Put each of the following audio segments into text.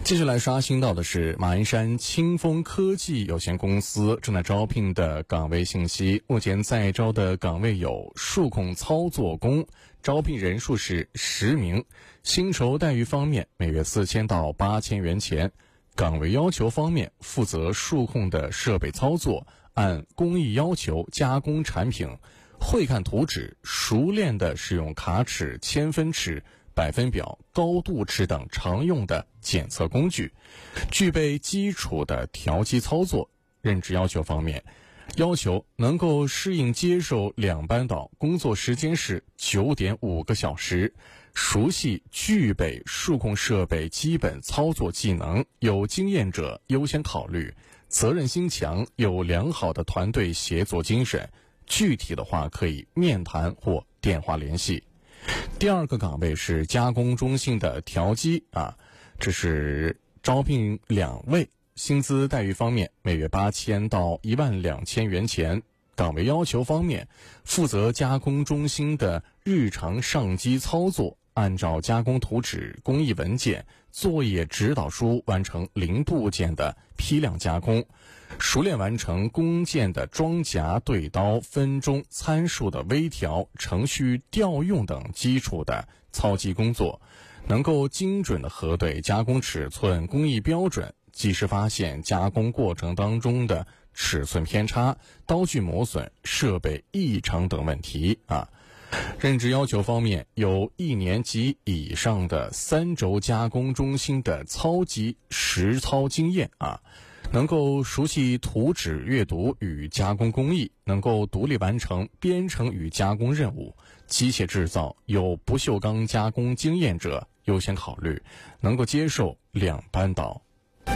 继续来刷新到的是马鞍山清风科技有限公司正在招聘的岗位信息。目前在招的岗位有数控操作工，招聘人数是10名，薪酬待遇方面每月4000到8000元钱。岗位要求方面，负责数控的设备操作，按工艺要求加工产品，会看图纸，熟练的使用卡尺、千分尺、百分表、高度尺等常用的检测工具，具备基础的调机操作。任职要求方面，要求能够适应接受2班倒，工作时间是9.5个小时，熟悉具备数控设备基本操作技能，有经验者优先考虑，责任心强，有良好的团队协作精神。具体的话可以面谈或电话联系。第二个岗位是加工中心的调机这是招聘2位，薪资待遇方面每月8000到12000元钱。岗位要求方面，负责加工中心的日常上机操作，按照加工图纸、工艺文件、作业指导书完成零部件的批量加工，熟练完成工件的装夹、对刀、分钟、参数的微调、程序调用等基础的操机工作，能够精准的核对加工尺寸、工艺标准，及时发现加工过程当中的尺寸偏差、刀具磨损、设备异常等问题任职要求方面，有1年及以上的3轴加工中心的操机实操经验能够熟悉图纸阅读与加工工艺，能够独立完成编程与加工任务。机械制造有不锈钢加工经验者优先考虑，能够接受2班倒。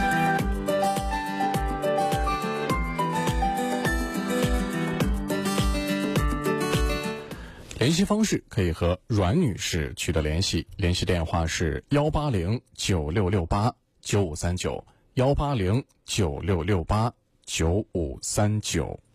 联系方式可以和阮女士取得联系，联系电话是18096689539，18096689539。